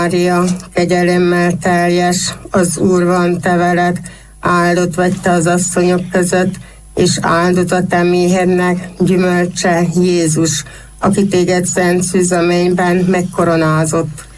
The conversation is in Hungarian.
Mária, kegyelemmel teljes, az Úr van te veled, áldott vagy te az asszonyok között, és áldott a te méhednek gyümölcse, Jézus, aki téged szent szűz a mennyben megkoronázott.